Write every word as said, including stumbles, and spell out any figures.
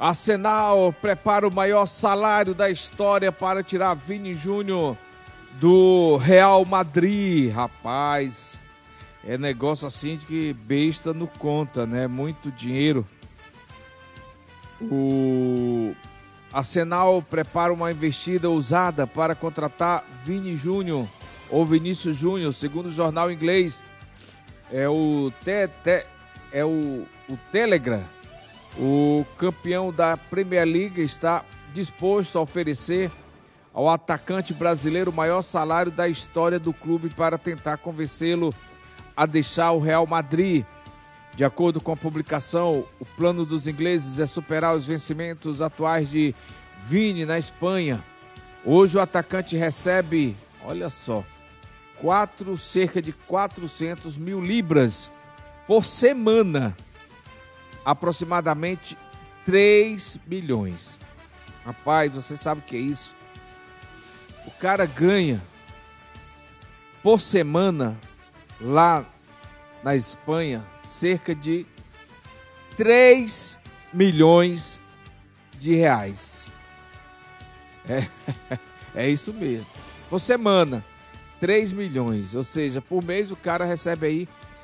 Arsenal prepara o maior salário da história para tirar Vini Júnior do Real Madrid. Rapaz, é negócio assim de que besta não conta, né? Muito dinheiro. O Arsenal prepara uma investida ousada para contratar Vini Júnior ou Vinícius Júnior, segundo o jornal inglês. É o, te, te, é o, o Telegraph. O campeão da Premier League está disposto a oferecer ao atacante brasileiro o maior salário da história do clube para tentar convencê-lo a deixar o Real Madrid. De acordo com a publicação, o plano dos ingleses é superar os vencimentos atuais de Vini na Espanha. Hoje o atacante recebe, olha só, quatro, cerca de quatrocentos mil libras por semana. Aproximadamente três milhões. Rapaz, você sabe o que é isso? O cara ganha por semana lá na Espanha cerca de três milhões de reais. É, é isso mesmo. Por semana, três milhões. Ou seja, por mês o cara recebe aí